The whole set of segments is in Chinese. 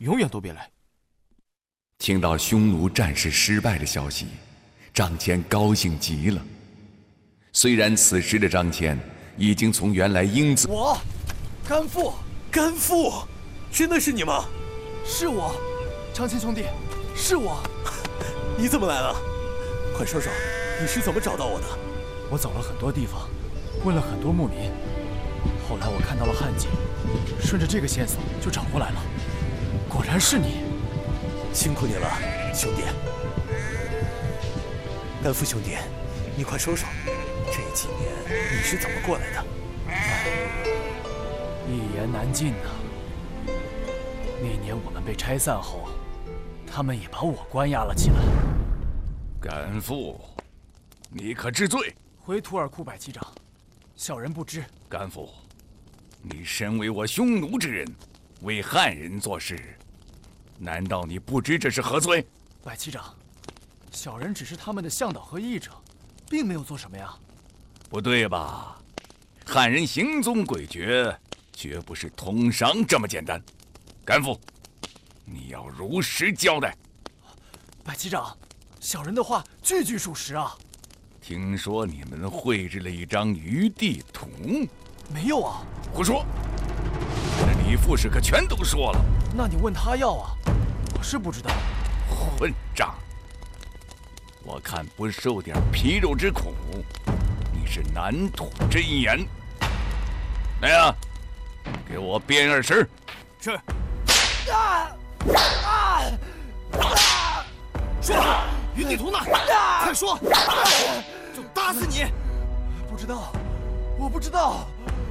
永远都别来。 听到匈奴战事失败的消息，张骞高兴极了。虽然此时的张骞已经从原来英姿， 甘父， 真的是你吗？ 是我，张骞兄弟，是我。 你怎么来了？快说说，你是怎么找到我的？ 我走了很多地方，问了很多牧民，后来我看到了汉景，顺着这个线索就找过来了。果然是你， 辛苦你了，兄弟。甘父兄弟，你快说说，这几年你是怎么过来的？ 一言难尽呐。那年我们被拆散后，他们也把我关押了起来。 甘父，你可知罪？ 回图尔库百骑长，小人不知。 甘父，你身为我匈奴之人，为汉人做事，难道你不知这是何罪？ 百骑长，小人只是他们的向导和译者，并没有做什么呀。 不对吧？汉人行踪诡谲，绝不是通商这么简单。甘父，你要如实交代。 百骑长，小人的话句句属实啊。 听说你们绘制了一张余地图？ 没有啊。 胡说！这李副使可全都说了。 那你问他要啊，我是不知道。 混账！我看不受点皮肉之苦，你是难吐真言。来呀，给我编2声。 是。 说， 余地图呢？快说，就打死你！ 不知道，我不知道。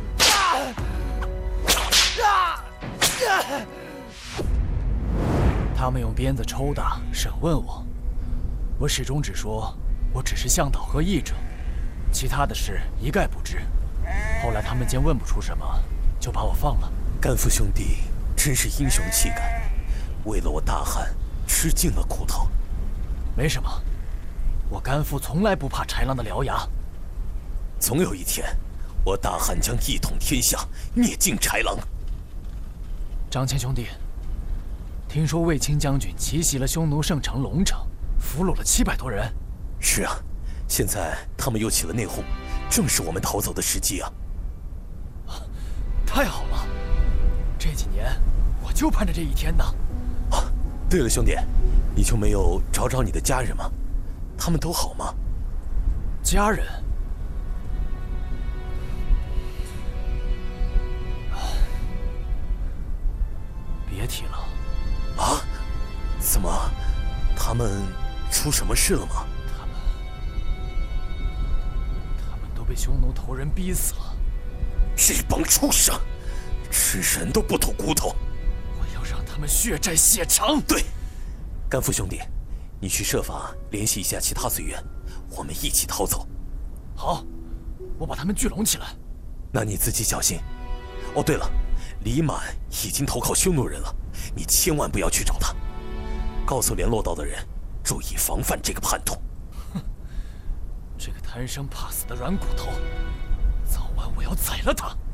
他们用鞭子抽打、审问我，我始终只说我只是向导和译者，其他的事一概不知。后来他们见问不出什么，就把我放了。 甘父兄弟真是英雄气概，为了我大汉吃尽了苦头。 没什么，我甘父从来不怕豺狼的獠牙。 总有一天，我大汉将一统天下，灭尽豺狼。 张骞兄弟，听说卫青将军奇袭了匈奴圣城龙城，俘虏了700多人。 是啊，现在他们又起了内讧，正是我们逃走的时机啊！ 太好了，这几年我就盼着这一天呢。 啊，对了，兄弟，你就没有找你的家人吗？他们都好吗？ 家人？别提了。 啊？怎么？他们出什么事了吗？ 他们都被匈奴头人逼死了。 这帮畜生，吃人都不吐骨头！ 我要让他们血债血偿。 对，甘父兄弟，你去设法联系一下其他随员，我们一起逃走。 好，我把他们聚拢起来。 那你自己小心。哦，对了，李满已经投靠匈奴人了，你千万不要去找他。告诉联络到的人，注意防范这个叛徒。 哼，这个贪生怕死的软骨头，早晚我要宰了他。